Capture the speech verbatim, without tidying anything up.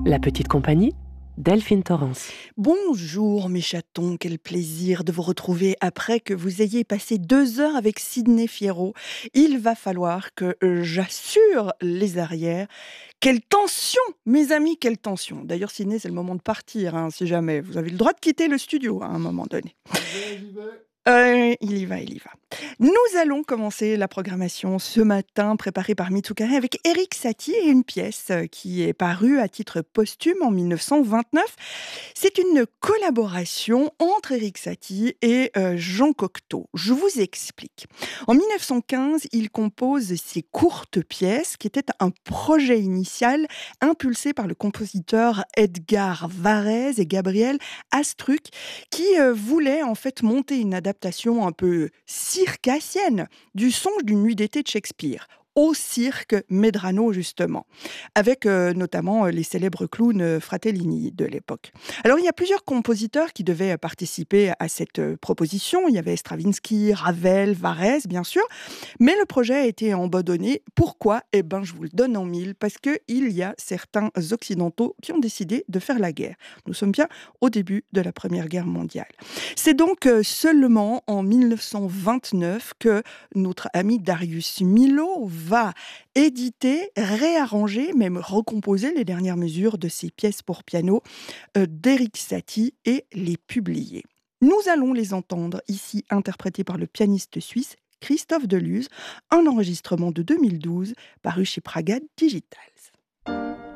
La petite compagnie, Delphine Torrance. Bonjour mes chatons, quel plaisir de vous retrouver après que vous ayez passé deux heures avec Sidney Fierro. Il va falloir que euh, j'assure les arrières. Quelle tension, mes amis, quelle tension. D'ailleurs, Sidney, c'est le moment de partir, hein, si jamais. Vous avez le droit de quitter le studio à un moment donné. J'y vais, j'y vais. Euh, il y va, il y va. Nous allons commencer la programmation ce matin, préparée par Mitsukare, avec Erik Satie et une pièce qui est parue à titre posthume en mille neuf cent vingt-neuf. C'est une collaboration entre Erik Satie et euh, Jean Cocteau. Je vous explique. En mille neuf cent quinze, il compose ces courtes pièces qui étaient un projet initial impulsé par le compositeur Edgar Varèse et Gabriel Astruc qui euh, voulaient en fait monter une adaptation un peu circassienne du Songe d'une nuit d'été de Shakespeare, au cirque Medrano justement, avec euh, notamment euh, les célèbres clowns euh, Fratellini de l'époque. Alors il y a plusieurs compositeurs qui devaient euh, participer à cette euh, proposition. Il y avait Stravinsky, Ravel, Varèse bien sûr, mais le projet a été abandonné. Pourquoi ? Eh ben je vous le donne en mille, parce qu'il y a certains occidentaux qui ont décidé de faire la guerre. Nous sommes bien au début de la Première Guerre mondiale. C'est donc euh, seulement en mille neuf cent vingt-neuf que notre ami Darius Milhaud va éditer, réarranger, même recomposer les dernières mesures de ces pièces pour piano euh, d'Erik Satie et les publier. Nous allons les entendre ici interprétées par le pianiste suisse Christophe Deluz, un enregistrement de deux mille douze paru chez Praga Digitals.